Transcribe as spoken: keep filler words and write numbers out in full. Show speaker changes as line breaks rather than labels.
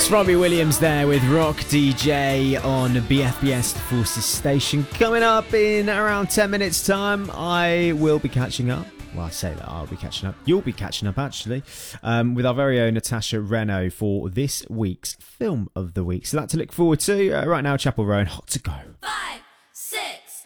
That's Robbie Williams there with Rock D J on B F B S The Forces Station. Coming up in around ten minutes time, I will be catching up. Well, I say that I'll be catching up. You'll be catching up, actually, um, with our very own Natasha Renault for this week's Film of the Week. So that to look forward to. Uh, right now, Chapel Roan, hot to go.